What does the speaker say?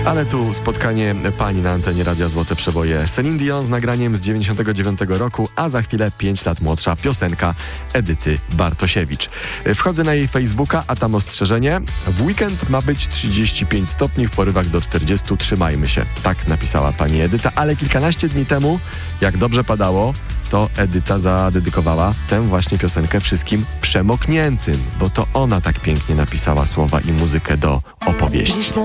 Ale tu spotkanie pani na antenie Radia Złote Przeboje. Celine Dion z nagraniem z 99 roku, a za chwilę 5 lat młodsza piosenka Edyty Bartosiewicz. Wchodzę na jej Facebooka, a tam ostrzeżenie. W weekend ma być 35 stopni, w porywach do 40. Trzymajmy się. Tak napisała pani Edyta, ale kilkanaście dni temu, jak dobrze padało, to Edyta zadedykowała tę właśnie piosenkę wszystkim przemokniętym, bo to ona tak pięknie napisała słowa i muzykę do opowieści.